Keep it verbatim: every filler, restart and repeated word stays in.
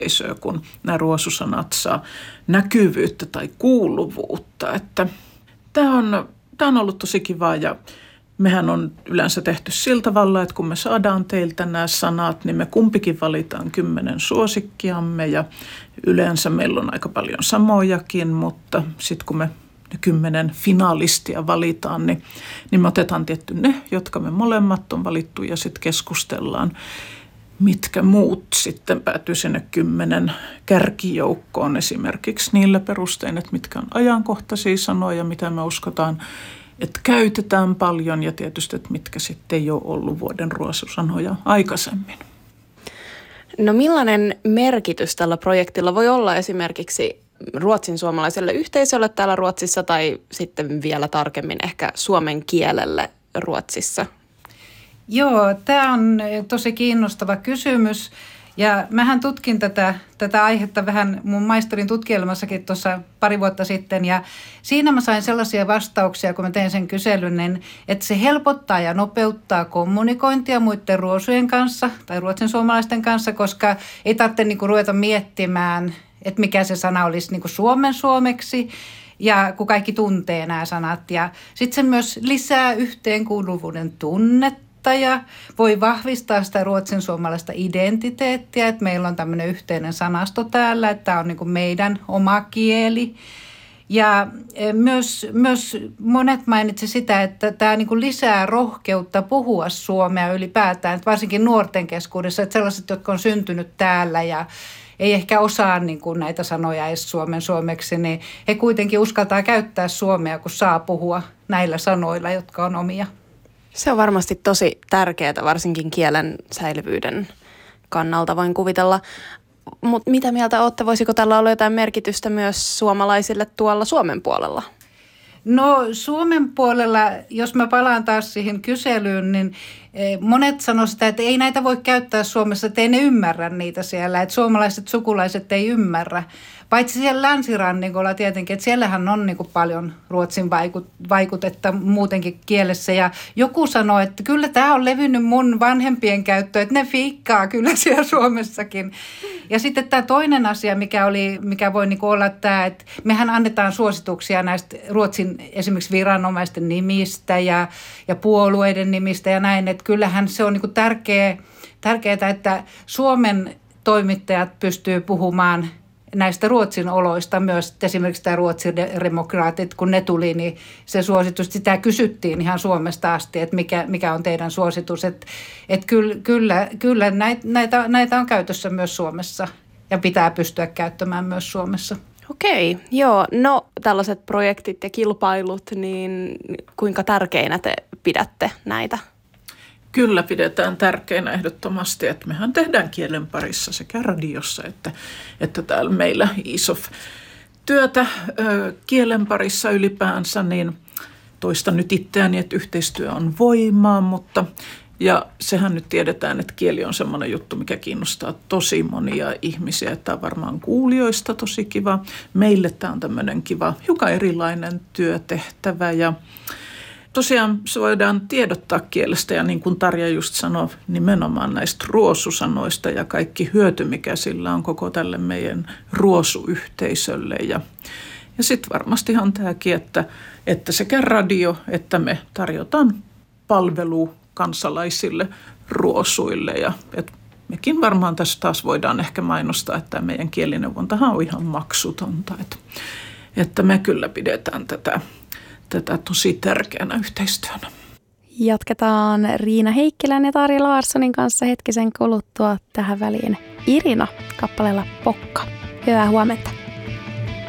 yhteisöä, kun nämä ruosusanat saa näkyvyyttä tai kuuluvuutta. Että tämä on, tämä on ollut tosi kivaa ja mehän on yleensä tehty sillä tavalla, että kun me saadaan teiltä nämä sanat, niin me kumpikin valitaan kymmenen suosikkiamme ja yleensä meillä on aika paljon samojakin, mutta sitten kun me ne kymmenen finalistia valitaan, niin, niin me otetaan tietty ne, jotka me molemmat on valittu ja sitten keskustellaan, mitkä muut sitten päätyy sinne kymmenen kärkijoukkoon esimerkiksi niillä perustein, että mitkä on ajankohtaisia sanoja, mitä me uskotaan, että käytetään paljon ja tietysti, että mitkä sitten ei ole ollut vuoden ruosusanoja aikaisemmin. No millainen merkitys tällä projektilla voi olla esimerkiksi ruotsin suomalaiselle yhteisölle täällä Ruotsissa tai sitten vielä tarkemmin ehkä suomen kielelle Ruotsissa? Joo, tämä on tosi kiinnostava kysymys ja mähän tutkin tätä, tätä aihetta vähän mun maisterin tutkielmassakin tuossa pari vuotta sitten ja siinä mä sain sellaisia vastauksia, kun mä tein sen kyselyn, niin että se helpottaa ja nopeuttaa kommunikointia muiden ruosujen kanssa tai ruotsin suomalaisten kanssa, koska ei tarvitse niinku ruveta miettimään, että mikä se sana olisi niinku suomen suomeksi. Ja kun kaikki tuntee nämä sanat ja sitten se myös lisää yhteenkuuluvuuden tunnetta ja voi vahvistaa sitä ruotsin suomalaista identiteettiä, että meillä on tämmöinen yhteinen sanasto täällä, että tämä on niin kuin meidän oma kieli. Ja myös, myös monet mainitsi sitä, että tämä niin kuin lisää rohkeutta puhua suomea ylipäätään, että varsinkin nuorten keskuudessa, että sellaiset, jotka on syntynyt täällä ja ei ehkä osaa niin kuin näitä sanoja edes suomen suomeksi, niin he kuitenkin uskaltaa käyttää suomea, kun saa puhua näillä sanoilla, jotka on omia. Se on varmasti tosi tärkeää, varsinkin kielen säilyvyyden kannalta, voin kuvitella. Mutta mitä mieltä olette, voisiko tällä olla jotain merkitystä myös suomalaisille tuolla Suomen puolella? No Suomen puolella, jos mä palaan taas siihen kyselyyn, niin monet sanoo sitä, että ei näitä voi käyttää Suomessa, että ei ne ymmärrä niitä siellä, että suomalaiset sukulaiset ei ymmärrä. Paitsi siellä länsirannikolla tietenkin, että siellähän on niin kuin paljon ruotsin vaikutetta muutenkin kielessä. Ja joku sanoi, että kyllä tämä on levinnyt mun vanhempien käyttöön, että ne fiikkaa kyllä siellä Suomessakin. Ja sitten tämä toinen asia, mikä, oli, mikä voi niin kuin olla tämä, että mehän annetaan suosituksia näistä Ruotsin esimerkiksi viranomaisten nimistä ja, ja puolueiden nimistä ja näin. Että kyllähän se on niin kuin tärkeä, tärkeää, että Suomen toimittajat pystyy puhumaan näistä Ruotsin oloista myös, esimerkiksi tämä Ruotsin demokraatit, kun ne tuli, niin se suositus, sitä kysyttiin ihan Suomesta asti, että mikä, mikä on teidän suositus. Että, että kyllä, kyllä, kyllä näitä, näitä on käytössä myös Suomessa ja pitää pystyä käyttämään myös Suomessa. Okei, joo. No tällaiset projektit ja kilpailut, niin kuinka tärkeinä te pidätte näitä? Kyllä pidetään tärkeänä ehdottomasti, että mehän tehdään kielen parissa sekä radiossa että, että täällä meillä ISOF-työtä ö, kielen parissa ylipäänsä, niin toistan nyt itseäni, että yhteistyö on voimaa, mutta ja sehän nyt tiedetään, että kieli on semmoinen juttu, mikä kiinnostaa tosi monia ihmisiä, että tämä on varmaan kuulijoista tosi kiva. Meille tämä on tämmöinen kiva, hiukan erilainen työtehtävä ja tosiaan se voidaan tiedottaa kielestä ja niin kuin Tarja just sanoi, nimenomaan näistä ruosusanoista ja kaikki hyöty, mikä sillä on koko tälle meidän ruosuyhteisölle. Ja, ja sitten varmastihan tämäkin, että, että sekä radio, että me tarjotaan palvelu kansalaisille ruosuille. Ja et mekin varmaan tässä taas voidaan ehkä mainostaa, että tämä meidän kielineuvontahan on ihan maksutonta. Että, että me kyllä pidetään tätä. tätä tosi tärkeänä yhteistyönä. Jatketaan Riina Heikkilän ja Tarja Larssonin kanssa hetkisen kuluttua tähän väliin Irina kappaleella Pokka. Hyvää huomenta.